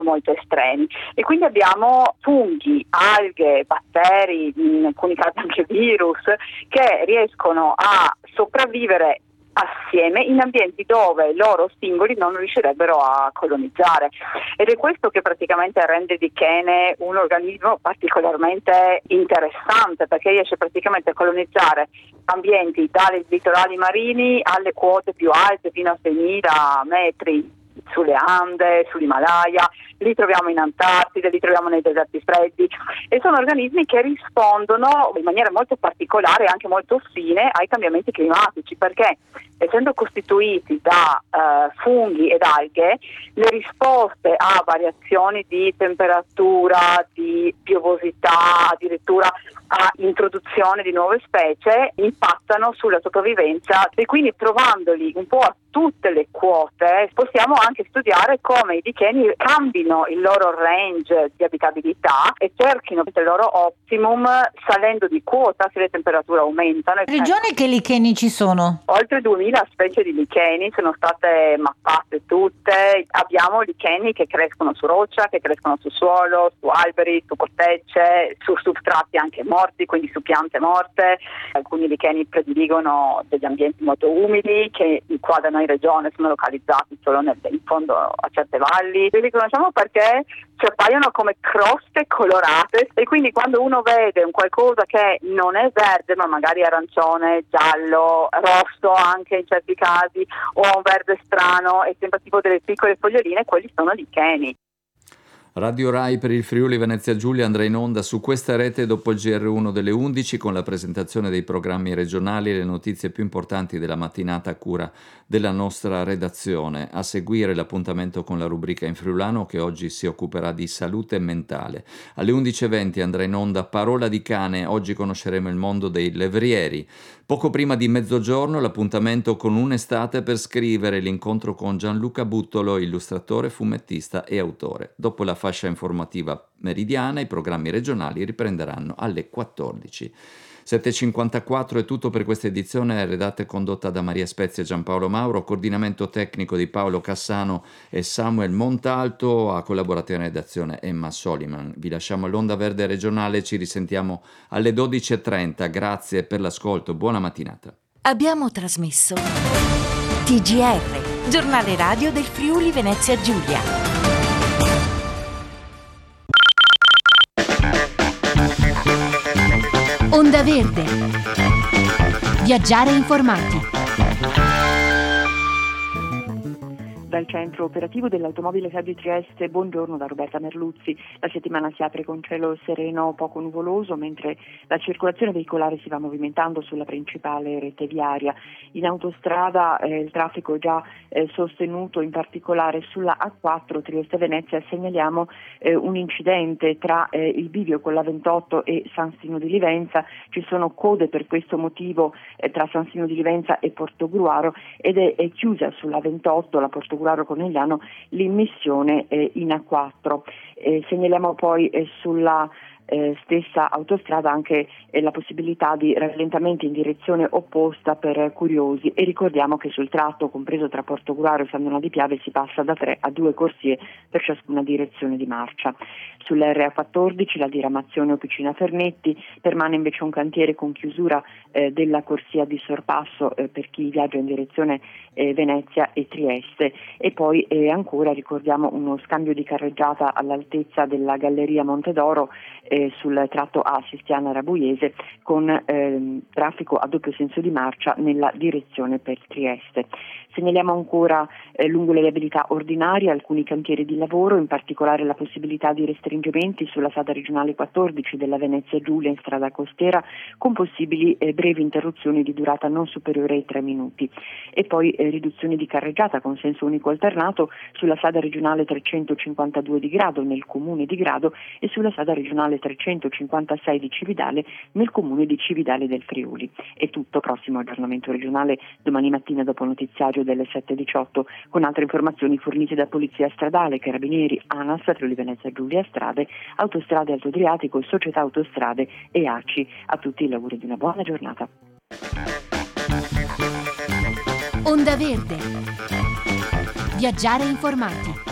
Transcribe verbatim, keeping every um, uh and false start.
molto estremi. E quindi abbiamo funghi, alghe, batteri, in alcuni casi anche virus, che riescono a sopravvivere assieme in ambienti dove loro singoli non riuscirebbero a colonizzare, ed è questo che praticamente rende il lichene un organismo particolarmente interessante, perché riesce praticamente a colonizzare ambienti dai litorali marini alle quote più alte fino a seimila metri sulle Ande, sull'Himalaya, li troviamo in Antartide, li troviamo nei deserti freddi, e sono organismi che rispondono in maniera molto particolare e anche molto fine ai cambiamenti climatici, perché essendo costituiti da eh, funghi ed alghe, le risposte a variazioni di temperatura, di piovosità, addirittura a introduzione di nuove specie impattano sulla sopravvivenza, e quindi trovandoli un po' a tutte le quote possiamo anche studiare come i licheni cambino il loro range di abitabilità e cerchino il loro optimum salendo di quota se le temperature aumentano. Regione che licheni ci sono? Oltre duemila specie di licheni sono state mappate tutte. Abbiamo licheni che crescono su roccia, che crescono su suolo, su alberi, su cortecce, su substrati anche morti, quindi su piante morte. Alcuni licheni prediligono degli ambienti molto umidi che qua da noi in regione sono localizzati solo nel, in fondo a certe valli. Li riconosciamo perché ci appaiono come croste colorate, e quindi quando uno vede un qualcosa che non è verde ma magari arancione, giallo, rosso anche in certi casi, o un verde strano e sembra tipo delle piccole foglioline, quelli sono licheni. Radio Rai per il Friuli Venezia Giulia andrà in onda su questa rete dopo il G R uno delle undici con la presentazione dei programmi regionali e le notizie più importanti della mattinata a cura della nostra redazione. A seguire l'appuntamento con la rubrica in friulano che oggi si occuperà di salute mentale. Alle undici e venti andrà in onda Parola di cane, oggi conosceremo il mondo dei levrieri. Poco prima di mezzogiorno l'appuntamento con Un'estate per scrivere, l'incontro con Gianluca Buttolo, illustratore, fumettista e autore. Dopo la fascia informativa meridiana, i programmi regionali riprenderanno alle quattordici. sette e cinquantaquattro è tutto per questa edizione, redatta e condotta da Maria Spezia e Giampaolo Mauro, coordinamento tecnico di Paolo Cassano e Samuel Montalto, a collaborato in redazione Emma Soliman. Vi lasciamo all'Onda Verde regionale, ci risentiamo alle dodici e trenta, grazie per l'ascolto, buona mattinata. Abbiamo trasmesso T G R, giornale radio del Friuli Venezia Giulia. Onda Verde. Viaggiare informati. Dal centro operativo dell'automobile Fiat Trieste, buongiorno da Roberta Merluzzi. La settimana si apre con cielo sereno poco nuvoloso, mentre la circolazione veicolare si va movimentando sulla principale rete viaria. In autostrada eh, il traffico è già eh, sostenuto, in particolare sulla A quattro Trieste-Venezia segnaliamo eh, un incidente tra eh, il bivio con la ventotto e San Simo di Livenza. Ci sono code per questo motivo eh, tra San Simo di Livenza e Portogruaro, ed è, è chiusa sulla ventotto, la Portogruaro Conegliano, l'immissione eh, in A quattro. Eh, segnaliamo poi eh, sulla eh, stessa autostrada anche eh, la possibilità di rallentamenti in direzione opposta per eh, curiosi, e ricordiamo che sul tratto compreso tra Portogruaro e San Donà di Piave si passa da tre a due corsie per ciascuna direzione di marcia. Sull'R A quattordici la diramazione Officina Fernetti, permane invece un cantiere con chiusura eh, della corsia di sorpasso eh, per chi viaggia in direzione eh, Venezia e Trieste, e poi eh, ancora ricordiamo uno scambio di carreggiata all'altezza della Galleria Montedoro eh, sul tratto A Sistiana Rabuiese con eh, traffico a doppio senso di marcia nella direzione per Trieste. Segnaliamo ancora eh, lungo le viabilità ordinarie alcuni cantieri di lavoro, in particolare la possibilità di restringimenti sulla strada regionale quattordici della Venezia Giulia in strada costiera, con possibili eh, brevi interruzioni di durata non superiore ai tre minuti. E poi eh, riduzioni di carreggiata con senso unico alternato sulla strada regionale trecentocinquantadue di Grado nel comune di Grado e sulla strada regionale trecentocinquantasei di Cividale nel comune di Cividale del Friuli. È tutto, prossimo aggiornamento regionale domani mattina dopo il notiziario delle sette e diciotto con altre informazioni fornite da Polizia Stradale, Carabinieri, ANAS, Friuli Venezia Giulia Strade, Autostrade Alto Adriatico, Società Autostrade e A C I. A tutti gli auguri di una buona giornata. Onda Verde. Viaggiare informati.